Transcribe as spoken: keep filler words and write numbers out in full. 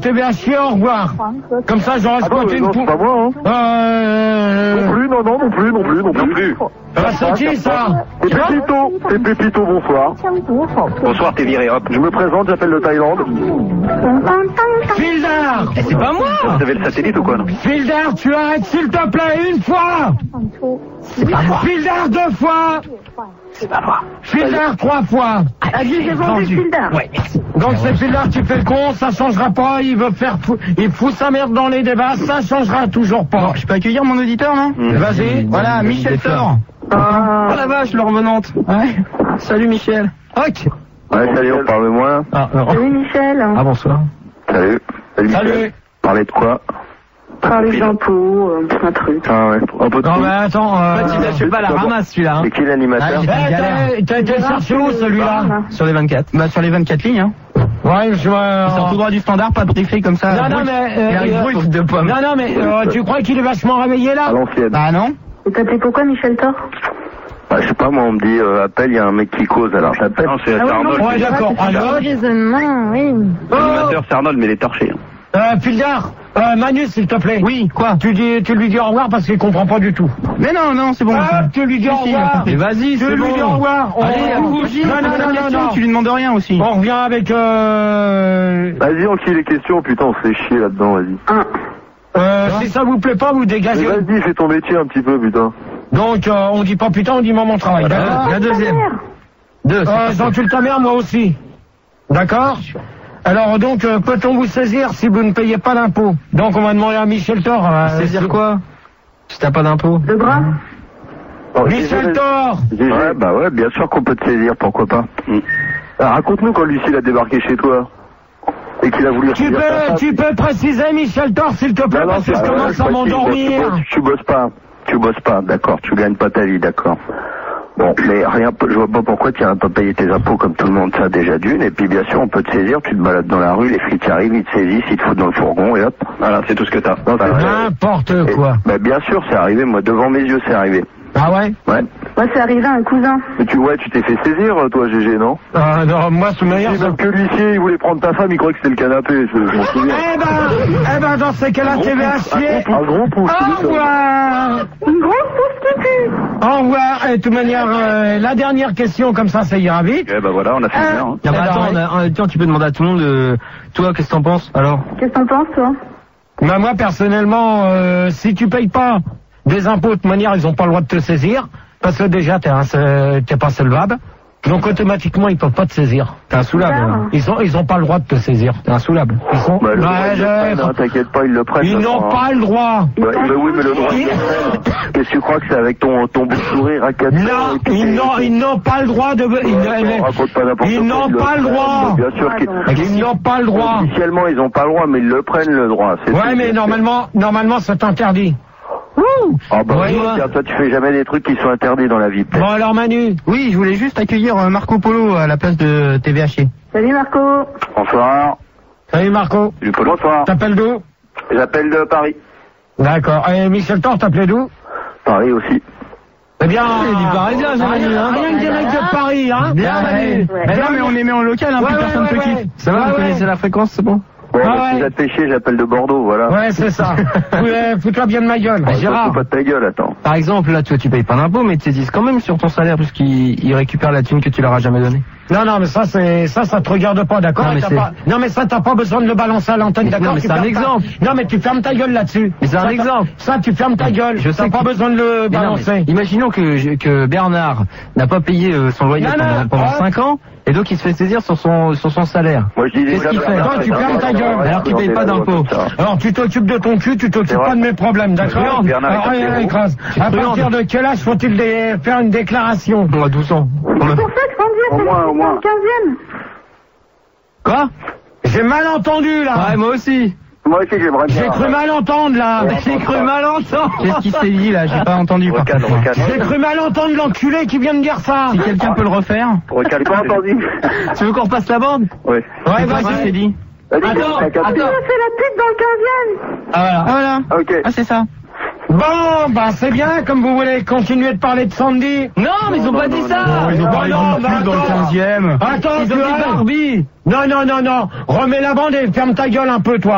T V H, au revoir. Comme ça, j'aurais Ah non, squatté non, une c'est pas moi, hein. Euh... Non plus, non, non, non plus, non plus, non plus. Non plus. Bah, c'est qui, ça? C'est Pépito, c'est Pépito, bonsoir. Bonsoir, t'es viré, hop. Je me présente, j'appelle le Thaïlande. Fildar! Eh, c'est pas moi! Vous avez le satellite ou quoi, non? Fildar, tu arrêtes s'il te plaît une fois! C'est pas moi! Fildar deux fois! C'est pas moi! Fildar trois fois! Ah, j'ai vendu Fildar. Ouais, merci. Donc c'est Fildar qui fait le con, ça changera pas, il veut faire fou... il fout sa merde dans les débats, ça changera toujours pas. Bon, je peux accueillir mon auditeur, non? Mmh. Vas-y. Voilà, Michel Thor. Ah. Oh la vache, le revenante. Ouais. Salut Michel. Ok. Ouais, salut, on parle moi. Ah, euh, Oui, Michel. ah bonsoir. Salut. Salut. Salut. Michel. Parler de quoi? Parler d'impôts, euh, un truc. Ah ouais, un peu de Non tout. mais attends, euh... Petit, je suis pas la ramasse celui-là. Hein. C'est qui l'animateur? Ah, Eh, j'ai- t'as- t'as été cherché où celui-là? Sur les vingt-quatre. Bah sur les vingt-quatre lignes. Hein. Ouais, je vois... Il sort tout droit du standard, pas briefé comme ça. Non, non, mais... euh, Il arrive euh, brut de pommes. Non, non, mais euh, tu crois qu'il est vachement réveillé À là? l'ancienne. Bah non. Et t'appelais pourquoi Michel Thor? Bah, je sais pas, moi, on me dit, euh, appelle, il y a un mec qui cause, alors j'appelle. Non, c'est Ah oui, Arnold. non, Ouais, d'accord. Alors, raisonnement, oui. L'animateur, c'est Arnold, mais il est torché. hein. euh, Fildar, euh, Manu, s'il te plaît. Oui, quoi? Tu, dis, tu lui dis au revoir parce qu'il comprend pas du tout. Mais non, non, c'est bon. Ah, tu lui dis au Si, si, il a revoir. compris. Vas-y, Tu c'est lui bon. dis au revoir. On, Allez, on- bougie, non, non, pose la non, non, question, non. tu lui demandes rien aussi. On revient avec... Euh, Vas-y, on tire les questions, putain, on se fait chier là-dedans, vas-y. Un. euh, si ça vous plaît pas, vous Mais dégagez. vas-y, fais ton métier un petit peu, putain. Donc, euh, on dit pas putain, on dit maman travail. D'accord. La deuxième. Deux. Euh, j'encule ta mère, moi aussi. D'accord. Alors donc, euh, peut-on vous saisir si vous ne payez pas d'impôt? Donc on va demander à Michel Thor. Euh, Saisir quoi? Si t'as pas d'impôt. Le bras? Oh, Michel G G. Thor. Ouais, bah ouais, bien sûr qu'on peut te saisir, pourquoi pas. Alors, raconte-nous quand Lucille a débarqué chez toi. Et qu'il a voulu Tu refaire ta peux, femme. tu peux préciser, Michel Thor, s'il te plaît, Non, non, parce que je c'est- commence ouais, à c'est facile, m'endormir. Tu bosses, tu bosses pas. Tu bosses pas, d'accord. Tu gagnes pas ta vie, d'accord. Bon, mais rien, je vois pas pourquoi tu n'as pas payé tes impôts comme tout le monde, ça déjà d'une. Et puis bien sûr, on peut te saisir, tu te balades dans la rue, les flics arrivent, ils te saisissent, ils te foutent dans le fourgon et hop. Voilà, c'est tout ce que t'as. Non, c'est vrai. N'importe Et- quoi. Bah bien sûr, c'est arrivé, moi, devant mes yeux, c'est arrivé. Ah ouais? Ouais. Moi, c'est arrivé à un cousin. Mais tu vois, tu t'es fait saisir, toi, G G, non? Ah non, moi, ce meilleur. Si, parce que l'huissier, il voulait prendre ta femme, il croyait que c'était le canapé, je, je m'en souviens. Eh ben, eh ben, dans ces cas-là, T V H chier. Un gros pouce. Au revoir. Une grosse pousse qui pue. Au revoir. Et de toute manière, euh, la dernière question, comme ça, ça ira vite. Eh ben voilà, on a fait bien. Hein. Non, mais Eh ben, attends, ouais. on a- en même temps, tu peux demander à tout le monde, euh, toi, qu'est-ce que t'en penses, alors? Qu'est-ce que t'en penses, toi? Ben, moi, personnellement, euh, si tu payes pas des impôts, de toute manière, ils ont pas le droit de te saisir. Parce que déjà, t'es, un, t'es pas solvable. Donc, automatiquement, ils peuvent pas te saisir. T'es insoulable. Bizarre. hein. Ils ont, ils ont pas le droit de te saisir. T'es insoulable. Ils sont, Bah, le droit, Ouais, ils le prennent, je- hein, t'inquiète pas, ils le prennent. ils de toute n'ont façon, pas hein. le droit. Bah, bah oui, mais le droit, ils le prennent. Qu'est-ce que tu crois que c'est avec ton, ton beau sourire à quatre Non, heures, et puis ils t'es- n'ont, ils n'ont pas le droit de, ils, Ouais, ils- on raconte pas n'importe ils quoi, n'ont ils pas le prennent, droit. mais Bien sûr qu'ils Ils n'ont pas le droit. officiellement, ils ont pas le droit, mais ils le prennent le droit. c'est Ouais, tout. mais normalement, normalement, c'est interdit. Ah bah Ouais, oui, ouais. tiens, toi tu fais jamais des trucs qui sont interdits dans la vie, peut-être. Bon, alors, Manu. Oui, je voulais juste accueillir euh, Marco Polo à la place de T V H. Salut, Marco. Bonsoir. Salut, Marco. Du coup, bonsoir. T'appelles d'où? J'appelle de Paris. D'accord. Et Michel Thor, t'appelais d'où? Paris aussi. Eh bien, Il est du Parisien, j'ai rien, Manu, hein. rien que direct de Paris, hein. Bien, Manu. Ouais. Mais non, mais on est mis en local, hein, Ouais, plus ouais, personne ouais, peut ouais. quitter. Ça va, Ouais, vous ouais. connaissez la fréquence, c'est bon? Ouais, Ah mais ouais. si ça te fait chier, j'appelle de Bordeaux, voilà. Ouais, c'est ça. Ouais, fous-toi bien de ma gueule. Bon, Gérard. fous pas de ta gueule, attends. Par exemple, là, toi, tu payes pas d'impôts, mais ils te saisissent quand même sur ton salaire, puisqu'ils ils récupèrent la thune que tu leur as jamais donnée. Non, non, mais ça, c'est, ça, ça te regarde pas, d'accord? Non, mais T'as c'est- pas- non, mais ça, t'as pas besoin de le balancer à l'antenne, Mais d'accord? non, mais Tu c'est un fermes ta- exemple. Non, mais tu fermes ta gueule là-dessus. Mais c'est un Ça, t'as- exemple. Ça, tu fermes ta gueule. Je sais T'as pas que- besoin de le Mais non, mais balancer. imaginons que, je- que Bernard n'a pas payé euh, son loyer Non, pendant, non, pendant ouais. cinq ans, et donc il se fait saisir sur son, sur son salaire. Moi je dis Qu'est-ce qu'il fait? Toi, tu fermes ta gueule, alors qu'il paye pas d'impôts. Alors, tu t'occupes de ton cul, tu t'occupes C'est pas vrai. de mes problèmes, d'accord? truandes, Bernard, Alors, il allez, tape les allez, roues. écrase. Tu À partir truandes. de quel âge faut-il dé- faire une déclaration? Bon, à douze ans. C'est pour ça que Au conduire, moins, au c'est moins. dans le quinzième. Quoi? J'ai mal entendu, là. Ouais, moi aussi. Moi aussi j'aimerais bien. J'ai cru mal entendre, là. Ouais. J'ai cru mal entendre. Qu'est-ce qui s'est dit, là? J'ai pas entendu, par Recale, contre. recale. J'ai cru mal entendre l'enculé qui vient de dire ça. Si quelqu'un peut le refaire. Recale pas entendu. Tu veux qu'on repasse la bande? Ouais. Ouais, C'est quoi qui s'est vas-y. dit? Vas-y, Attends, t'as capté. Tu attends. as fait la pute dans le quinzième. Ah, voilà. Ah, voilà. Ok. Ah, c'est ça. Bon, bah c'est bien, comme vous voulez continuer de parler de Sandy. Non, mais ils ont pas dit ça. non, ils ont pas- ils ont plus dans le quinzième. Attends, Ils ont tu dit as- Barbie. Non, non, non, non. Remets la bande et ferme ta gueule un peu, toi.